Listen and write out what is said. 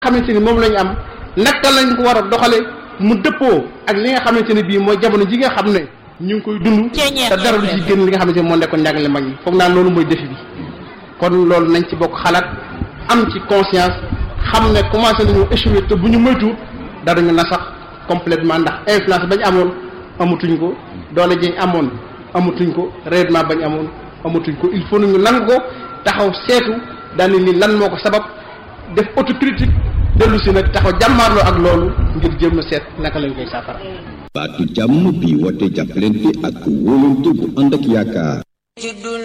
xamante ni moom lañu am naka lañ ko war a doxale mu dëppoo ak li nga xamante ne bii mooy jamono ji nga xam ne ñu ngi koy dund te dara lu ci génn li nga xamante ne moo nekkoon njàngale mag ñi foog naa loolu mooy défi bi kon loolu nañ ci bokk xalaat am ci conscience xam ne commencé nañu échouer te bu ñu moytu darañu na sax complètement ndax influence bañ amoon amatuñ ko doole ji amoon amatuñ ko réellement bañ amoon amatuñ ko il faut nañu nangu ko taxaw seetu daane ni lan moo ko sabab def autocritique dellu si nag taxaw jàmmaarloo ak loolu ngir jéem a seet naka lañ koy saafara. baatu jàmm bi woote jàppalante ak wóolante bu ànd ak yaakaar.